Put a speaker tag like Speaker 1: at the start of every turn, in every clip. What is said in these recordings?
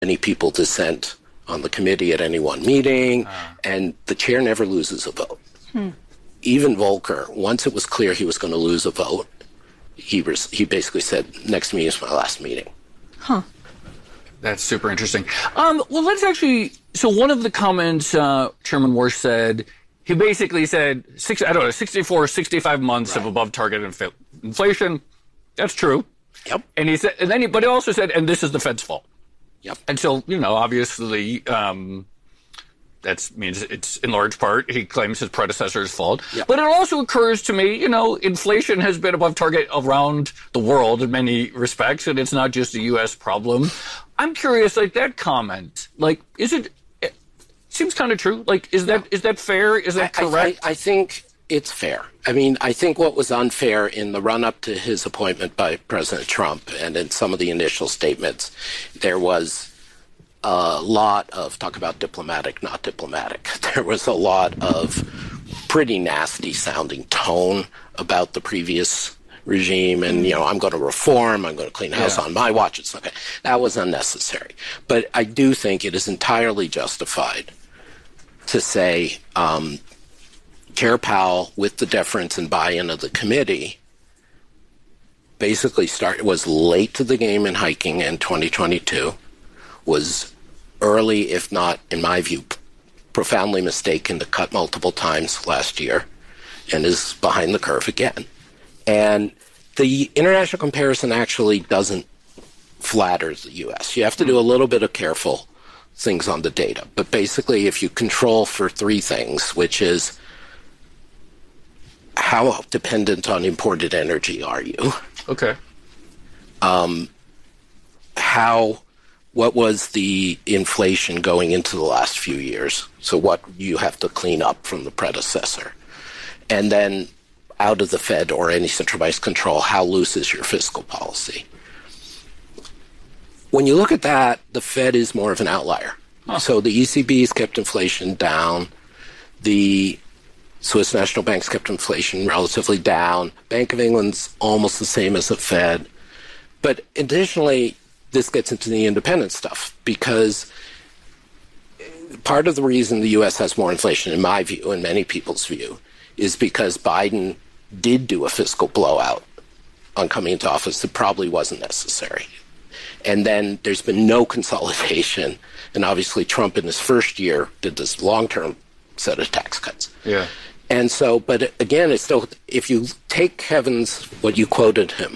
Speaker 1: many people dissent on the committee at any one meeting, and the chair never loses a vote. Even Volcker, once it was clear he was going to lose a vote, he basically said, next meeting is my last meeting.
Speaker 2: That's super interesting. Well, let's actually, so one of the comments Chairman Warsh said, he basically said, 64, 65 months of above target inflation. That's true.
Speaker 1: Yep.
Speaker 2: And he said, but he also said, and this is the Fed's fault.
Speaker 1: Yep.
Speaker 2: And so, obviously, that means it's in large part, he claims his predecessor's fault.
Speaker 1: Yep.
Speaker 2: But it also occurs to me, inflation has been above target around the world in many respects, and it's not just a U.S. problem. I'm curious, that comment, it seems kind of true. Is that fair? Is that correct?
Speaker 1: I think it's fair. I think what was unfair in the run-up to his appointment by President Trump and in some of the initial statements, there was a lot of talk about diplomatic, not diplomatic. There was a lot of pretty nasty-sounding tone about the previous regime and, I'm going to reform, I'm going to clean the house on my watch. It's okay. That was unnecessary. But I do think it is entirely justified to say Chair Powell, with the deference and buy-in of the committee, basically was late to the game in hiking in 2022, was early, if not, in my view, profoundly mistaken to cut multiple times last year, and is behind the curve again. And the international comparison actually doesn't flatter the U.S. You have to do a little bit of careful things on the data. But basically, if you control for three things, which is how dependent on imported energy are you?
Speaker 2: Okay.
Speaker 1: What was the inflation going into the last few years? So what you have to clean up from the predecessor. And then out of the Fed or any central bank control, how loose is your fiscal policy? When you look at that, the Fed is more of an outlier. So the ECB has kept inflation down. The Swiss National Bank's kept inflation relatively down. Bank of England's almost the same as the Fed. But additionally, this gets into the independent stuff because part of the reason the U.S. has more inflation, in my view, and many people's view, is because Biden did do a fiscal blowout on coming into office that probably wasn't necessary. And then there's been no consolidation. And obviously Trump in his first year did this long-term set of tax cuts.
Speaker 2: Yeah.
Speaker 1: And so, but again, it's still, if you take what you quoted him,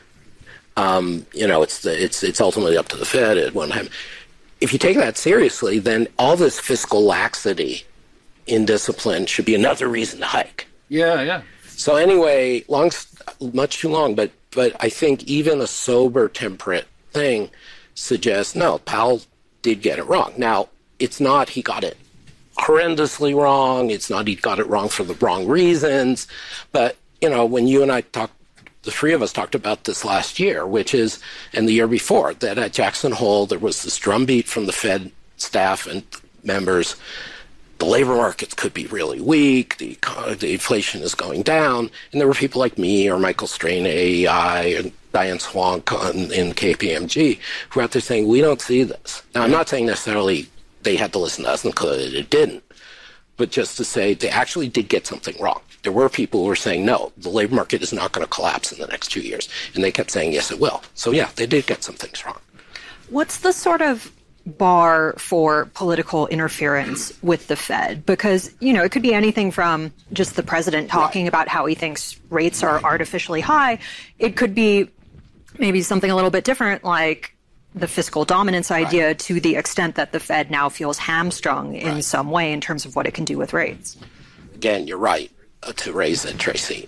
Speaker 1: it's ultimately up to the Fed at one time. If you take that seriously, then all this fiscal laxity in discipline should be another reason to hike.
Speaker 2: Yeah.
Speaker 1: So anyway, much too long, but I think even a sober, temperate thing suggests, no, Powell did get it wrong. Now, it's not he got it horrendously wrong. It's not he got it wrong for the wrong reasons. But, when you and I talked, the three of us talked about this last year, and the year before, that at Jackson Hole, there was this drumbeat from the Fed staff and members. The labor markets could be really weak. The inflation is going down. And there were people like me or Michael Strain at AEI and Diane Swank in KPMG who were out there saying, we don't see this. Now, I'm not saying necessarily they had to listen to us and clearly they didn't, but just to say they actually did get something wrong. There were people who were saying, no, the labor market is not going to collapse in the next 2 years. And they kept saying, yes, it will. So, yeah, they did get some things wrong.
Speaker 3: What's the sort of bar for political interference with the Fed? Because, it could be anything from just the president talking about how he thinks rates are artificially high. It could be maybe something a little bit different, like the fiscal dominance idea, to the extent that the Fed now feels hamstrung in some way in terms of what it can do with rates.
Speaker 1: Again, you're right to raise that, Tracy.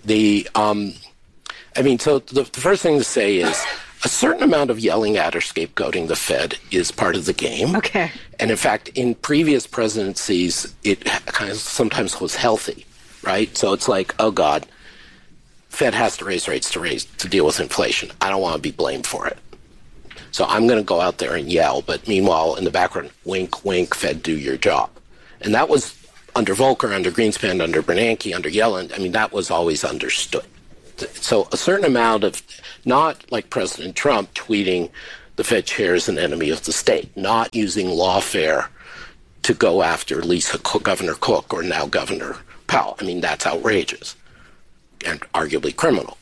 Speaker 1: So the first thing to say is a certain amount of yelling at or scapegoating the Fed is part of the game.
Speaker 3: Okay. And
Speaker 1: in fact, in previous presidencies, it kind of sometimes was healthy, right? So it's like, oh God, Fed has to raise rates to deal with inflation. I don't want to be blamed for it. So I'm going to go out there and yell, but meanwhile, in the background, wink, wink, Fed, do your job. And that was under Volcker, under Greenspan, under Bernanke, under Yellen. That was always understood. So a certain amount of, not like President Trump tweeting the Fed chair is an enemy of the state, not using lawfare to go after Lisa Cook, Governor Cook, or now Governor Powell. I mean, that's outrageous and arguably criminal.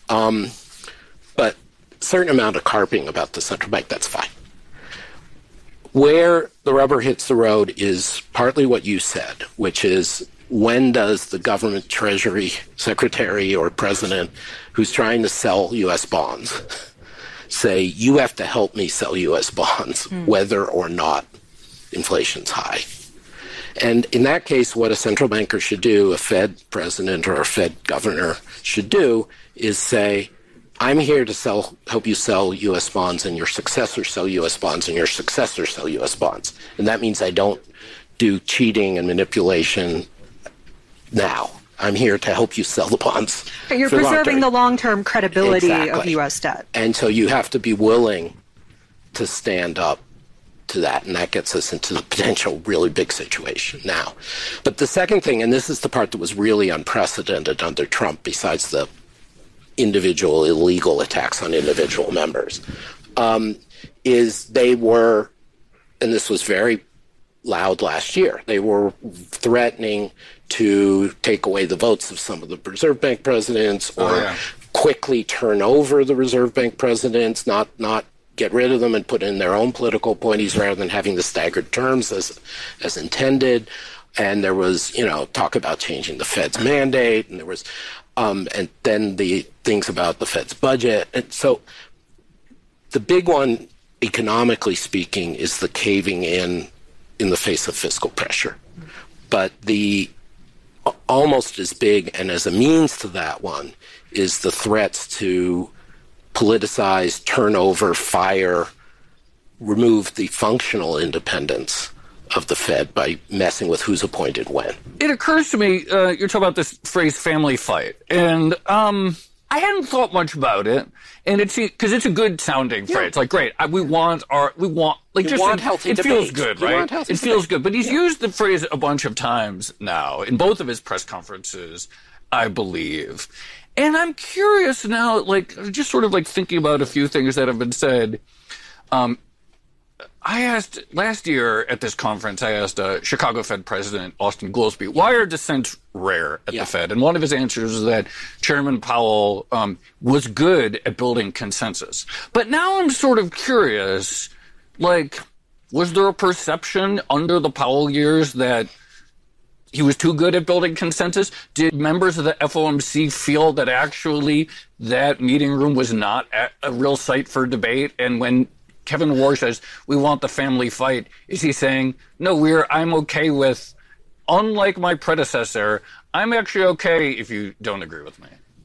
Speaker 1: But a certain amount of carping about the central bank, that's fine. Where the rubber hits the road is partly what you said, which is, when does the government treasury secretary or president who's trying to sell U.S. bonds say, you have to help me sell U.S. bonds, whether or not inflation's high? And in that case, what a central banker should do, a Fed president or a Fed governor should do, is say, I'm here to help you sell U.S. bonds, and your successor sell U.S. bonds, and your successor sell U.S. bonds. And that means I don't do cheating and manipulation now. I'm here to help you sell the bonds.
Speaker 3: You're preserving the long-term credibility of U.S. debt.
Speaker 1: And so you have to be willing to stand up to that, and that gets us into the potential really big situation now. But the second thing, and this is the part that was really unprecedented under Trump, besides the individual illegal attacks on individual members, is they were, and this was very loud last year, they were threatening to take away the votes of some of the Reserve Bank presidents, or quickly turn over the Reserve Bank presidents, not get rid of them and put in their own political appointees rather than having the staggered terms as intended. And there was, talk about changing the Fed's mandate, and there was, and then the things about the Fed's budget. And so the big one, economically speaking, is the caving in the face of fiscal pressure. But the almost as big, and as a means to that one, is the threats to politicize, turn over, fire, remove the functional independence of the Fed by messing with who's appointed when.
Speaker 2: It occurs to me, you're talking about this phrase family fight, and I hadn't thought much about it, and it's because it's a good sounding phrase. Like, great, we want healthy
Speaker 1: debate.
Speaker 2: It feels good, right? It feels good. But he's used the phrase a bunch of times now in both of his press conferences, I believe. And I'm curious now, just sort of thinking about a few things that have been said. Last year at this conference, I asked Chicago Fed President Austin Goolsbee, why are dissents rare at the Fed? And one of his answers is that Chairman Powell was good at building consensus. But now I'm sort of curious, was there a perception under the Powell years that he was too good at building consensus? Did members of the FOMC feel that actually that meeting room was not a real site for debate? And when Kevin Warsh says, we want the family fight, is he saying, no, I'm okay with, unlike my predecessor, I'm actually okay if you don't agree with me?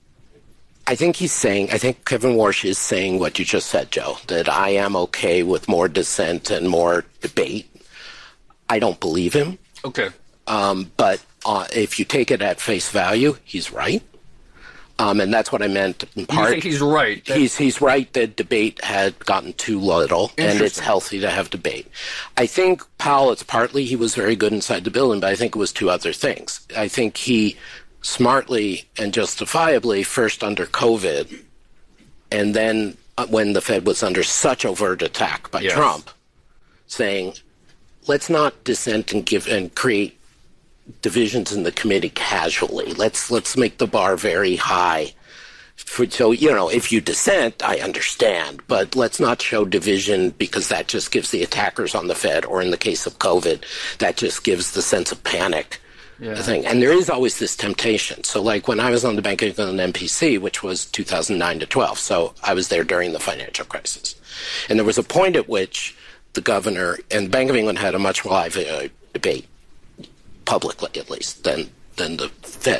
Speaker 1: I think Kevin Warsh is saying what you just said, Joe, that I am okay with more dissent and more debate. I don't believe him.
Speaker 2: Okay.
Speaker 1: But if you take it at face value, he's right. And that's what I meant in part.
Speaker 2: You think he's right?
Speaker 1: He's right that debate had gotten too little, and it's healthy to have debate. I think Powell, it's partly he was very good inside the building, but I think it was two other things. I think he smartly and justifiably, first under COVID, and then when the Fed was under such overt attack by Trump, saying, let's not dissent and create divisions in the committee casually. Let's make the bar very high. So, if you dissent, I understand, but let's not show division, because that just gives the attackers on the Fed, or in the case of COVID, that just gives the sense of panic thing. And there is always this temptation. So when I was on the Bank of England MPC, which was 2009 to 12, so I was there during the financial crisis. And there was a point at which the governor and the Bank of England had a much more lively debate, publicly at least, than the Fed.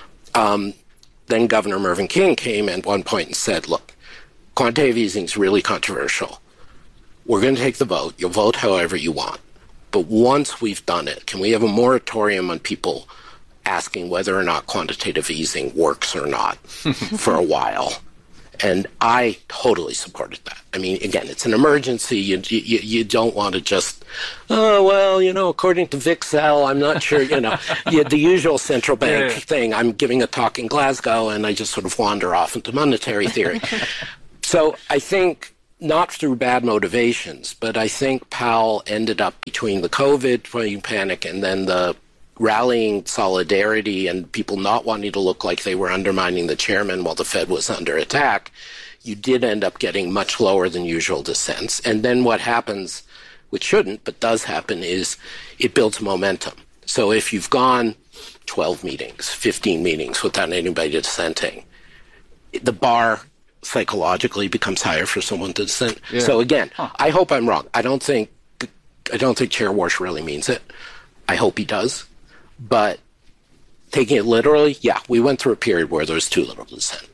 Speaker 1: Then Governor Mervyn King came at one point and said, look, quantitative easing is really controversial. We're going to take the vote. You'll vote however you want. But once we've done it, can we have a moratorium on people asking whether or not quantitative easing works or not for a while? And I totally supported that. I mean, again, it's an emergency. You don't want to just, according to VIXL, I'm not sure, the usual central bank thing. I'm giving a talk in Glasgow, and I just sort of wander off into monetary theory. So I think not through bad motivations, but I think Powell ended up between the COVID panic and then the rallying solidarity and people not wanting to look like they were undermining the chairman while the Fed was under attack, you did end up getting much lower than usual dissents. And then what happens, which shouldn't, but does happen, is it builds momentum. So if you've gone 12 meetings, 15 meetings without anybody dissenting, the bar psychologically becomes higher for someone to dissent. Yeah. So again, I hope I'm wrong. I don't think Chair Warsh really means it. I hope he does. But taking it literally, yeah, we went through a period where there was too little dissent.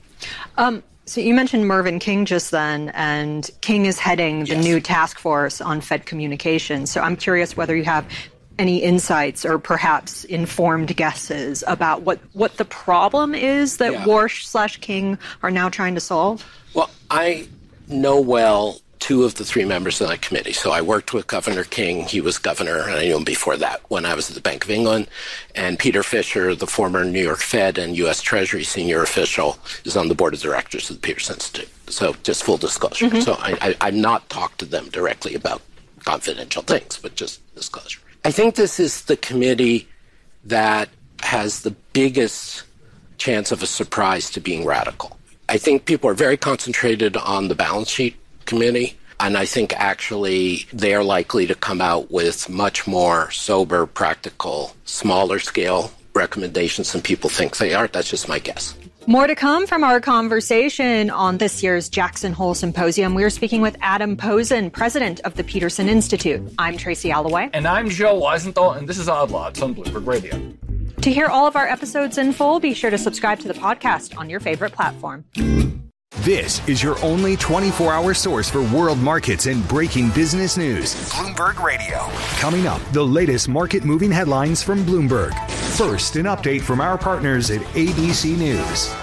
Speaker 3: So you mentioned Mervyn King just then, and King is heading the new task force on Fed communications. So I'm curious whether you have any insights or perhaps informed guesses about what the problem is that Warsh/King are now trying to solve?
Speaker 1: Well, I know well two of the three members of that committee. So I worked with Governor King. He was governor, and I knew him before that when I was at the Bank of England. And Peter Fisher, the former New York Fed and U.S. Treasury senior official, is on the board of directors of the Peterson Institute. So just full disclosure. Mm-hmm. So I've not talked to them directly about confidential things, but just disclosure. I think this is the committee that has the biggest chance of a surprise to being radical. I think people are very concentrated on the balance sheet committee, and I think actually they're likely to come out with much more sober, practical, smaller scale recommendations than people think they are. That's just my guess.
Speaker 3: More to come from our conversation on this year's Jackson Hole Symposium. We are speaking with Adam Posen, president of the Peterson Institute. I'm Tracy Alloway.
Speaker 2: And I'm Joe Weisenthal, and this is Odd Lots on Bloomberg Radio.
Speaker 3: To hear all of our episodes in full, be sure to subscribe to the podcast on your favorite platform.
Speaker 4: This is your only 24-hour source for world markets and breaking business news. Bloomberg Radio. Coming up, the latest market-moving headlines from Bloomberg. First, an update from our partners at ABC News.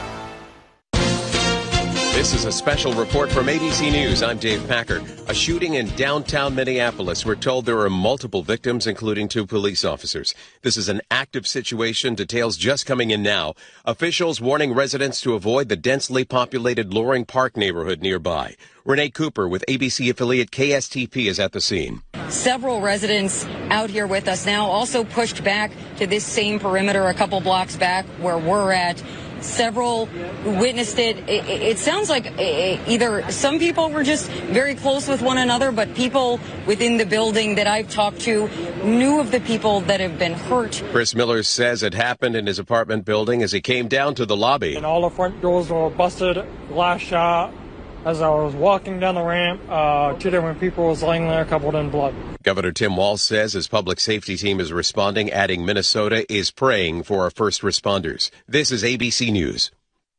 Speaker 5: This is a special report from ABC News. I'm Dave Packer. A shooting in downtown Minneapolis. We're told there are multiple victims, including 2 police officers. This is an active situation. Details just coming in now. Officials warning residents to avoid the densely populated Loring Park neighborhood nearby. Renee Cooper with ABC affiliate KSTP is at the scene.
Speaker 6: Several residents out here with us now, also pushed back to this same perimeter a couple blocks back where we're at. Several who witnessed it. It sounds like either some people were just very close with one another, but people within the building that I've talked to knew of the people that have been hurt.
Speaker 5: Chris Miller says it happened in his apartment building as he came down to the lobby.
Speaker 7: And all the front doors were busted, glass shot. As I was walking down the ramp, 2 different people was laying there covered in blood.
Speaker 5: Governor Tim Walz says his public safety team is responding, adding Minnesota is praying for our first responders. This is ABC News.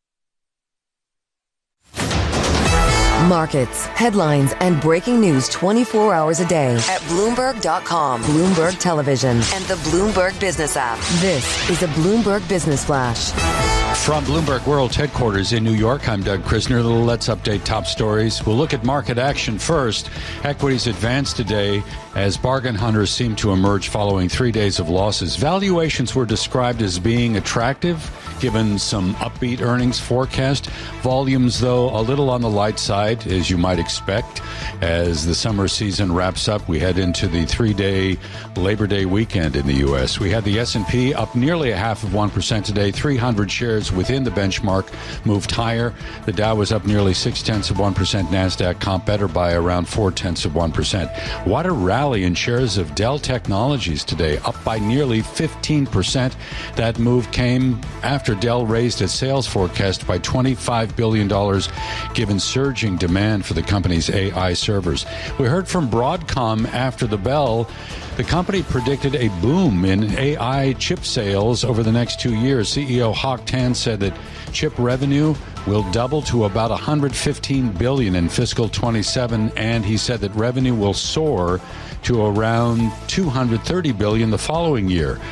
Speaker 8: Markets, headlines, and breaking news 24 hours a day at Bloomberg.com, Bloomberg Television, and the Bloomberg Business app. This is a Bloomberg Business Flash.
Speaker 9: From Bloomberg World Headquarters in New York, I'm Doug Krisner. Let's update top stories. We'll look at market action first. Equities advanced today as bargain hunters seem to emerge following 3 days of losses. Valuations were described as being attractive, given some upbeat earnings forecast. Volumes, though, a little on the light side, as you might expect. As the summer season wraps up, we head into the 3-day Labor Day weekend in the U.S. We had the S&P up nearly 0.5% today. 300 shares within the benchmark moved higher. The Dow was up nearly 0.6%. NASDAQ comp better by around 0.4%. What a rally in shares of Dell Technologies today, up by nearly 15%. That move came after Dell raised its sales forecast by $25 billion, given surging demand for the company's AI servers. We heard from Broadcom after the bell. The company predicted a boom in AI chip sales over the next 2 years. CEO Hock Tan said that chip revenue will double to about $115 billion in fiscal 27, and he said that revenue will soar to around $230 billion the following year.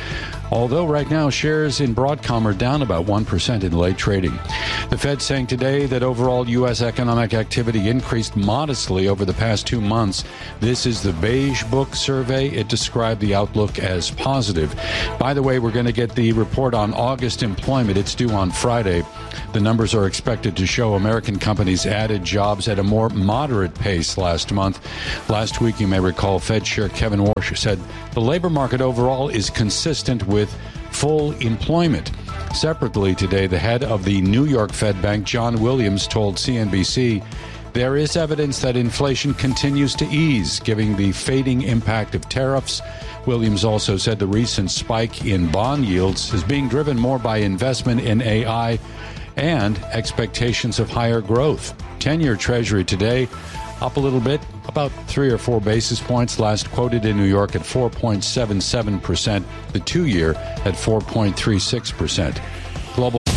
Speaker 9: although right now shares in Broadcom are down about 1% in late trading. The Fed saying today that overall U.S. economic activity increased modestly over the past 2 months. This is the Beige Book survey. It described the outlook as positive. By the way, we're going to get the report on August employment. It's due on Friday. The numbers are expected to show American companies added jobs at a more moderate pace last month. Last week, you may recall, Fed Chair Kevin Warsh said the labor market overall is consistent with full employment. Separately today, the head of the New York Fed Bank, John Williams, told CNBC there is evidence that inflation continues to ease, given the fading impact of tariffs. Williams also said the recent spike in bond yields is being driven more by investment in AI and expectations of higher growth. 10-year Treasury today up a little bit, about 3 or 4 basis points. Last quoted in New York at 4.77%. The 2-year at 4.36%.